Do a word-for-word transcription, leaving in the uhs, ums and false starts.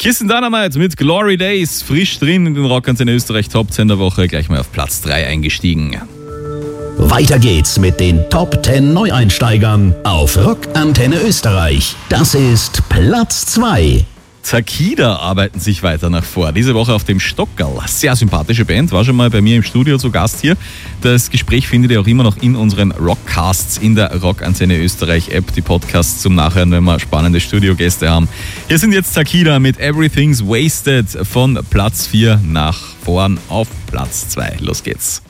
Kirsten Dynamite mit Glory Days, frisch drin in den Rockantenne Österreich Top zehn der Woche, gleich mal auf Platz drei eingestiegen. Weiter geht's mit den Top zehn Neueinsteigern auf Rockantenne Österreich. Das ist Platz zwei. Takida arbeiten sich weiter nach vor. Diese Woche auf dem Stockerl. Sehr sympathische Band, war schon mal bei mir im Studio zu Gast hier. Das Gespräch findet ihr auch immer noch in unseren Rockcasts in der Rockantenne Österreich App. Die Podcasts zum Nachhören, wenn wir spannende Studiogäste haben. Hier sind jetzt Takida mit Everything's Wasted von Platz vier nach vorn auf Platz zwei. Los geht's.